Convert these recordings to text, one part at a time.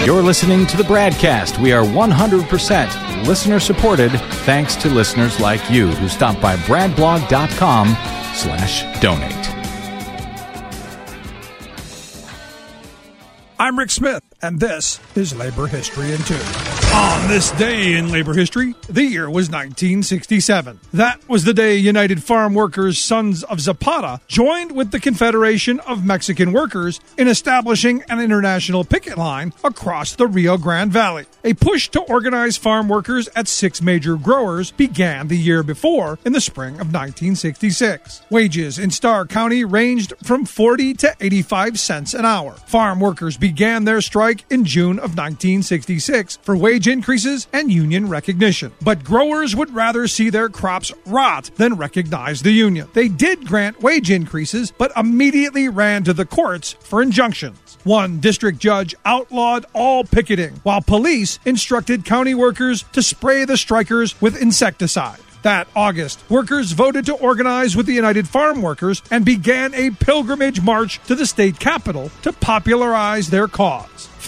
You're listening to the Bradcast. We are 100% listener-supported thanks to listeners like you who stop by bradblog.com/donate. I'm Rick Smith, and this is Labor History in 2. On this day in labor history, the year was 1967. That was the day United Farm Workers Sons of Zapata joined with the Confederation of Mexican Workers in establishing an international picket line across the Rio Grande Valley. A push to organize farm workers at 6 major growers began the year before, in the spring of 1966. Wages in Starr County ranged from 40 to 85 cents an hour. Farm workers began their strike in June of 1966 for wage increases and union recognition. But growers would rather see their crops rot than recognize the union. They did grant wage increases, but immediately ran to the courts for injunctions. One district judge outlawed all picketing, while police instructed county workers to spray the strikers with insecticide. That August, workers voted to organize with the United Farm Workers and began a pilgrimage march to the state capitol to popularize their cause.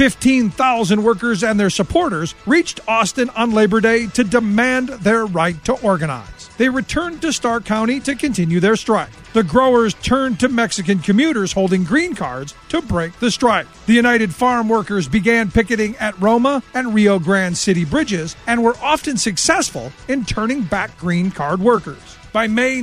15,000 workers and their supporters reached Austin on Labor Day to demand their right to organize. They returned to Starr County to continue their strike. The growers turned to Mexican commuters holding green cards to break the strike. The United Farm Workers began picketing at Roma and Rio Grande City bridges and were often successful in turning back green card workers. By May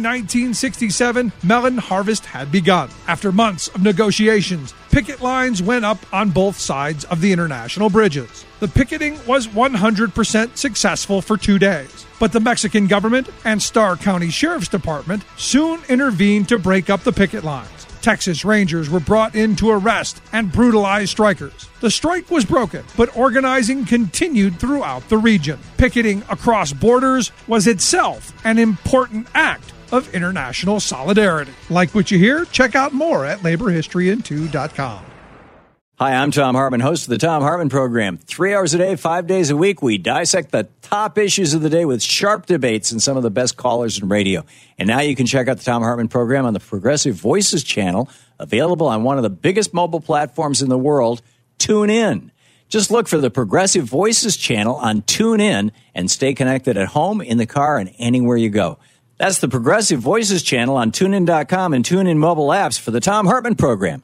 1967, melon harvest had begun. After months of negotiations, picket lines went up on both sides of the international bridges. The picketing was 100% successful for 2 days, but the Mexican government and Starr County Sheriff's Department soon intervened to break up the picket lines. Texas Rangers were brought in to arrest and brutalize strikers. The strike was broken, but organizing continued throughout the region. Picketing across borders was itself an important act of international solidarity. Like what you hear? Check out more at laborhistoryin2.com. Hi, I'm Tom Hartman, host of the Tom Hartman Program. 3 hours a day, 5 days a week, we dissect the top issues of the day with sharp debates and some of the best callers in radio. And now you can check out the Tom Hartman Program on the Progressive Voices channel, available on one of the biggest mobile platforms in the world, TuneIn. Just look for the Progressive Voices channel on TuneIn and stay connected at home, in the car, and anywhere you go. That's the Progressive Voices channel on TuneIn.com and TuneIn mobile apps for the Tom Hartman Program.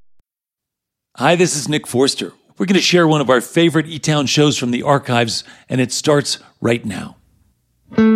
Hi, this is Nick Forster. We're going to share one of our favorite E-Town shows from the archives, and it starts right now.